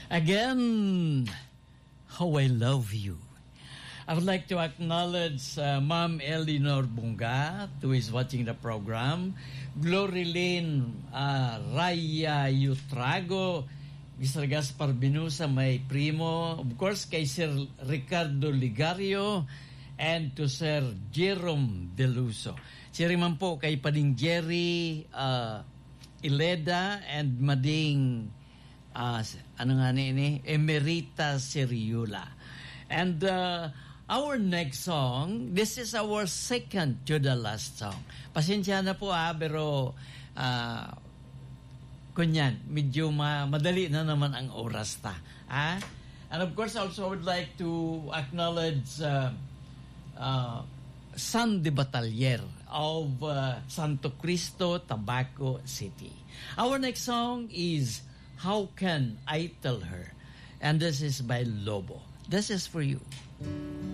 Again, how I love you. I would like to acknowledge Ma'am Eleanor Bunga, who is watching the program. Glory Lynn Raya Yutrago, Mr. Gaspar Binusa, my primo. Of course, kay Sir Ricardo Ligario, and to Sir Jerome Deluso. Siri man po kay Pading Jerry Ileda and Mading Emerita Siriula. And our next song, this is our second to the last song. Pasensya na po pero kunyan, medyo madali na naman ang oras ta. And of course, also I would like to acknowledge San de Batalier of Santo Cristo, Tabaco City. Our next song is How Can I Tell Her? And this is by Lobo. This is for you.